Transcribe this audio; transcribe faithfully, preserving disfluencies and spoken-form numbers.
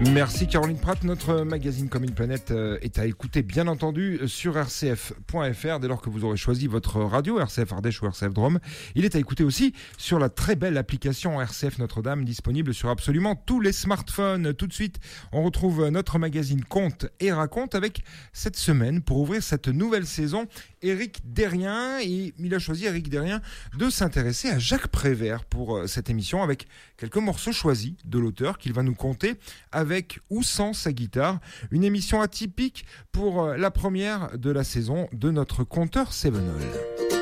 Merci Caroline Pratt. Notre magazine Comme une planète est à écouter bien entendu sur r c f point f r dès lors que vous aurez choisi votre radio, R C F Ardèche ou R C F Drôme. Il est à écouter aussi sur la très belle application R C F Notre-Dame, disponible sur absolument tous les smartphones. Tout de suite, on retrouve notre magazine Conte et Raconte avec cette semaine, pour ouvrir cette nouvelle saison, Éric Derrien. Et il a choisi, Éric Derrien, de s'intéresser à Jacques Prévert pour cette émission, avec quelques morceaux choisis de l'auteur qu'il va nous conter avec ou sans sa guitare. Une émission atypique pour la première de la saison de notre conteur Sevenol.